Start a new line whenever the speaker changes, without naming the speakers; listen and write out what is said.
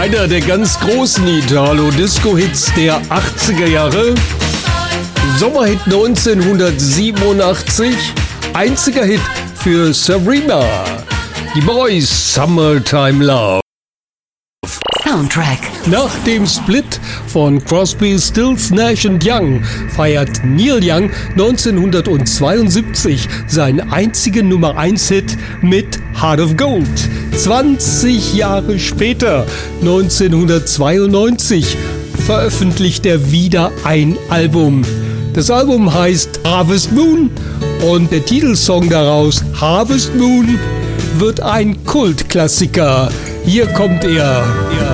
Einer der ganz großen Italo-Disco-Hits der 80er Jahre. Sommerhit 1987. Einziger Hit für Sabrina. Die Boys, Summertime Love.
Soundtrack.
Nach dem Split von Crosby, Stills, Nash Young feiert Neil Young 1972 seinen einzigen Nummer-1-Hit mit Heart of Gold. 20 Jahre später, 1992, veröffentlicht er wieder ein Album. Das Album heißt Harvest Moon und der Titelsong daraus, Harvest Moon, wird ein Kultklassiker. Hier kommt er.